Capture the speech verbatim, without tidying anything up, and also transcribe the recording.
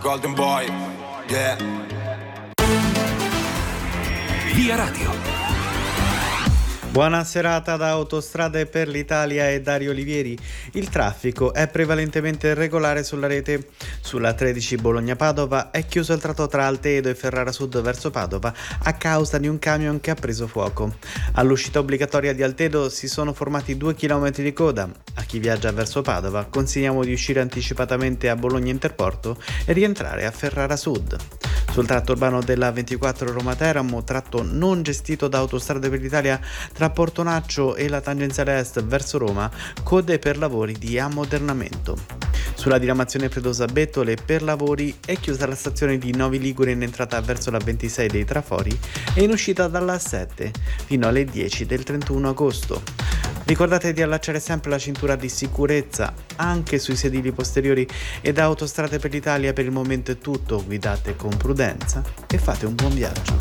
golden boy, yeah. Via Radio. Buona serata da Autostrade per l'Italia e Dario Olivieri. Il traffico è prevalentemente regolare sulla rete. Sulla tredici Bologna-Padova è chiuso il tratto tra Altedo e Ferrara Sud verso Padova a causa di un camion che ha preso fuoco. All'uscita obbligatoria di Altedo si sono formati due chilometri di coda. A chi viaggia verso Padova consigliamo di uscire anticipatamente a Bologna Interporto e rientrare a Ferrara Sud. Sul tratto urbano della ventiquattro Roma-Teramo, tratto non gestito da Autostrade per l'Italia, tra Portonaccio e la tangenziale est verso Roma, code per lavori di ammodernamento. Sulla diramazione Predosa-Bettole per lavori è chiusa la stazione di Novi Ligure in entrata verso la ventisei dei Trafori e in uscita dalla A sette fino alle dieci del trentuno agosto. Ricordate di allacciare sempre la cintura di sicurezza anche sui sedili posteriori e da Autostrade per l'Italia per il momento è tutto, guidate con prudenza e fate un buon viaggio.